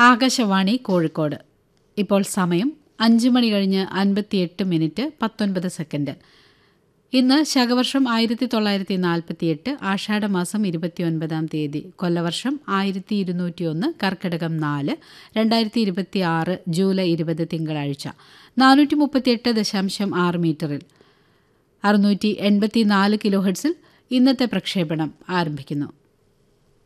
ആകാശവാണി കോഴിക്കോട്. ഇപ്പോൾ സമയം 5:58 19 ഇന്ന് ശകവർഷം 1948 ആഷാഢമാസം 29 കൊല്ലവർഷം 1201 കർക്കിടകം 4 2026 ജൂലൈ 20 തിങ്കളാഴ്ച 438.6 മീറ്ററിൽ 684 കിലോ ഹെർട്സിൽ ഇന്നത്തെ പ്രക്ഷേപണം ആരംഭിക്കുന്നു.